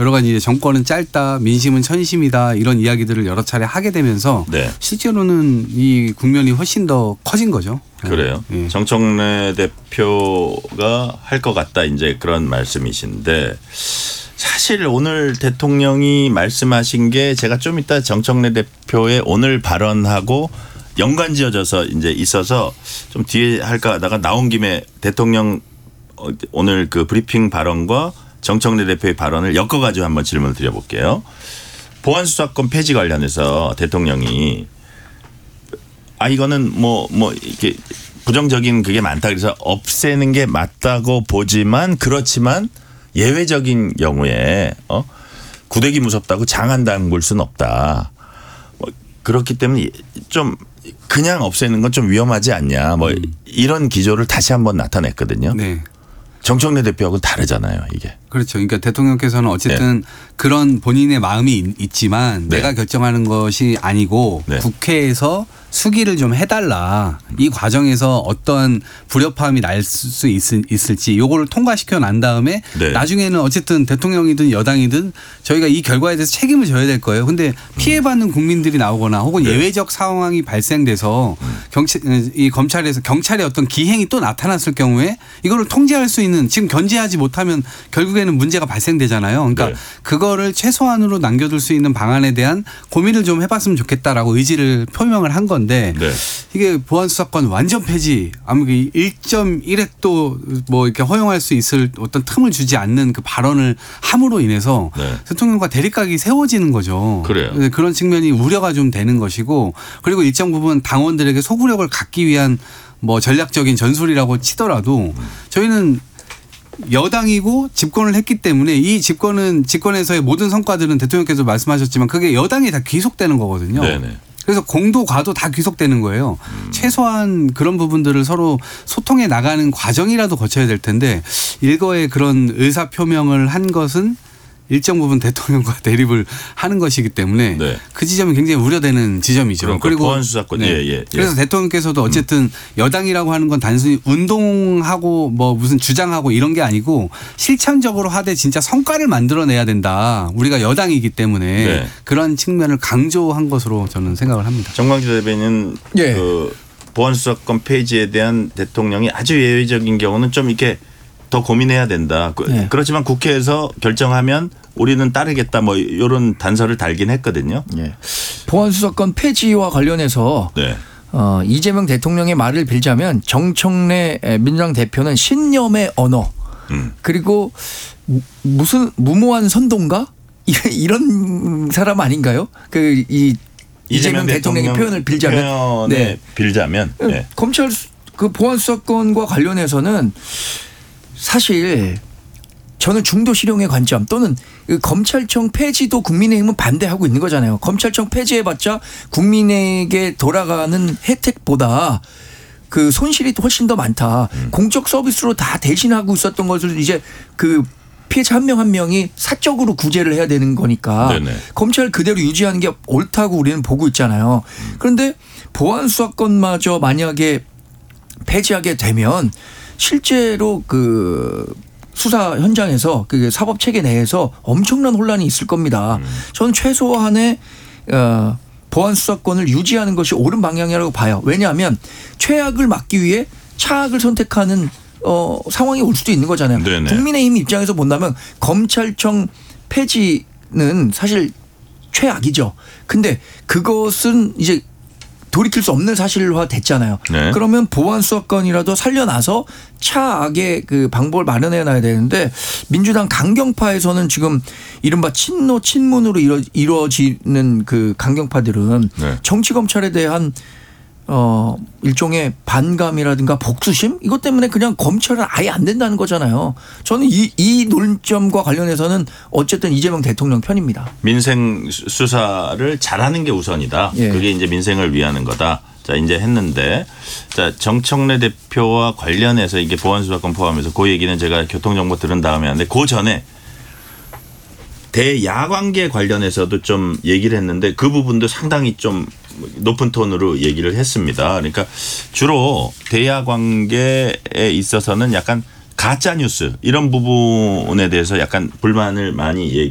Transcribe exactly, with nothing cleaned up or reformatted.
여러 가지 이제 정권은 짧다, 민심은 천심이다 이런 이야기들을 여러 차례 하게 되면서 네. 실제로는 이 국면이 훨씬 더 커진 거죠. 그래요. 네. 정청래 대표가 할 것 같다 이제 그런 말씀이신데 사실 오늘 대통령이 말씀하신 게 제가 좀 이따 정청래 대표의 오늘 발언하고 연관지어져서 이제 있어서 좀 뒤에 할까 하다가 나온 김에 대통령 오늘 그 브리핑 발언과 정청래 대표의 발언을 엮어가지고 한번 질문을 드려볼게요. 보안수사권 폐지 관련해서 대통령이 아 이거는 뭐뭐 뭐 이렇게 부정적인 그게 많다 그래서 없애는 게 맞다고 보지만 그렇지만 예외적인 경우에 어 구대기 무섭다고 장안 담글 수는 없다. 뭐 그렇기 때문에 좀 그냥 없애는 건 좀 위험하지 않냐. 뭐 음. 이런 기조를 다시 한번 나타냈거든요. 네. 정청래 대표하고는 다르잖아요, 이게. 그렇죠. 그러니까 대통령께서는 어쨌든 네. 그런 본인의 마음이 있지만 네. 내가 결정하는 것이 아니고 네. 국회에서 수기를 좀 해달라. 이 과정에서 어떠한 불협화음이 날 수 있을지 요거를 통과시켜 난 다음에 네. 나중에는 어쨌든 대통령이든 여당이든 저희가 이 결과에 대해서 책임을 져야 될 거예요. 그런데 피해받는 국민들이 나오거나 혹은 네. 예외적 상황이 발생돼서 경찰, 이 검찰에서 경찰의 어떤 기행이 또 나타났을 경우에 이거를 통제할 수 있는 지금 견제하지 못하면 결국에는 문제가 발생되잖아요. 그러니까 네. 그거를 최소한으로 남겨둘 수 있는 방안에 대한 고민을 좀 해봤으면 좋겠다라고 의지를 표명을 한 건데 네. 이게 보안수사권 완전 폐지 아무리 일 점 일 획도 뭐 이렇게 허용할 수 있을 어떤 틈을 주지 않는 그 발언을 함으로 인해서 네. 대통령과 대립각이 세워지는 거죠. 그래요. 그런 측면이 우려가 좀 되는 것이고 그리고 일정 부분 당원들에게 소구력을 갖기 위한 뭐 전략적인 전술이라고 치더라도 저희는 여당이고 집권을 했기 때문에 이 집권은 집권에서의 모든 성과들은 대통령께서 말씀하셨지만 그게 여당이 다 귀속되는 거거든요. 네네. 그래서 공도 과도 다 귀속되는 거예요. 음. 최소한 그런 부분들을 서로 소통해 나가는 과정이라도 거쳐야 될 텐데 일거에 그런 의사표명을 한 것은 일정 부분 대통령과 대립을 하는 것이기 때문에 네. 그 지점이 굉장히 우려되는 지점이죠. 그러니까 그리고 보안수사권. 네. 예, 예, 예. 그래서 대통령께서도 어쨌든 음. 여당이라고 하는 건 단순히 운동하고 뭐 무슨 주장하고 이런 게 아니고 실천적으로 하되 진짜 성과를 만들어내야 된다. 우리가 여당이기 때문에 네. 그런 측면을 강조한 것으로 저는 생각을 합니다. 정광주 대변인은 예. 그 보안수사권 폐지에 대한 대통령이 아주 예외적인 경우는 좀 이렇게 더 고민해야 된다. 네. 그렇지만 국회에서 결정하면 우리는 따르겠다 뭐 이런 단서를 달긴 했거든요. 네. 보안수사권 폐지와 관련해서 네. 어, 이재명 대통령의 말을 빌자면 정청래 민주당 대표는 신념의 언어 음. 그리고 무슨 무모한 선동가 이런 사람 아닌가요? 그 이 이재명, 이재명 대통령의 대통령 표현을 빌자면 네. 빌자면 네. 검찰 그 보안수사권과 관련해서는 사실 저는 중도 실용의 관점 또는 검찰청 폐지도 국민의힘은 반대하고 있는 거잖아요. 검찰청 폐지해봤자 국민에게 돌아가는 혜택보다 그 손실이 훨씬 더 많다. 음. 공적 서비스로 다 대신하고 있었던 것을 이제 그 피해자 한 명 한 명이 사적으로 구제를 해야 되는 거니까 네네. 검찰 그대로 유지하는 게 옳다고 우리는 보고 있잖아요. 음. 그런데 보안수사권마저 만약에 폐지하게 되면 실제로 그 수사 현장에서 그 사법 체계 내에서 엄청난 혼란이 있을 겁니다. 음. 저는 최소한의 어, 보안 수사권을 유지하는 것이 옳은 방향이라고 봐요. 왜냐하면 최악을 막기 위해 차악을 선택하는 어, 상황이 올 수도 있는 거잖아요. 네네. 국민의힘 입장에서 본다면 검찰청 폐지는 사실 최악이죠. 근데 그것은 이제 돌이킬 수 없는 사실화 됐잖아요. 네. 그러면 보안 수사권이라도 살려놔서 차악의 그 방법을 마련해 놔야 되는데 민주당 강경파에서는 지금 이른바 친노 친문으로 이루, 이루어지는 그 강경파들은 네. 정치 검찰에 대한 어 일종의 반감이라든가 복수심 이것 때문에 그냥 검찰은 아예 안 된다는 거잖아요. 저는 이, 이 논점과 관련해서는 어쨌든 이재명 대통령 편입니다. 민생 수사를 잘하는 게 우선이다. 예. 그게 이제 민생을 위하는 거다. 자 이제 했는데 자 정청래 대표와 관련해서 이게 보안수사권 포함해서 그 얘기는 제가 교통정보 들은 다음에 하는데 그 전에 대야관계 관련해서도 좀 얘기를 했는데 그 부분도 상당히 좀 높은 톤으로 얘기를 했습니다. 그러니까 주로 대야관계에 있어서는 약간 가짜 뉴스 이런 부분에 대해서 약간 불만을 많이 얘기